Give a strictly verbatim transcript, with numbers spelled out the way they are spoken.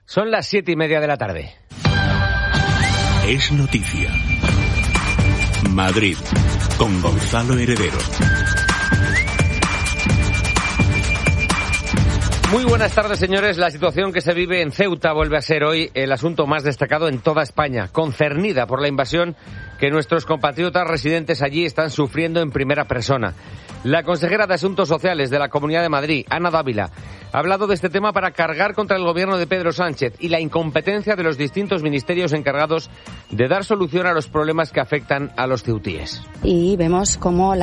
Son las siete y media de la tarde. Es noticia. Madrid, con Gonzalo Heredero. Muy buenas tardes, señores. La situación que se vive en Ceuta vuelve a ser hoy el asunto más destacado en toda España, concernida por la invasión que nuestros compatriotas residentes allí están sufriendo en primera persona. La consejera de Asuntos Sociales de la Comunidad de Madrid, Ana Dávila, ha hablado de este tema para cargar contra el gobierno de Pedro Sánchez y la incompetencia de los distintos ministerios encargados de dar solución a los problemas que afectan a los ceutíes. Y vemos cómo la